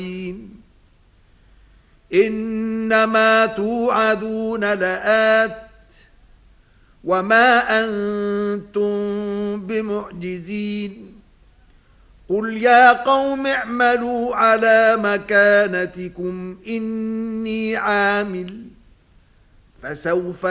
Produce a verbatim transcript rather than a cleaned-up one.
إنما توعدون لآت وما أنتم بمعجزين قل يا قوم اعملوا على مكانتكم إني عامل فسوف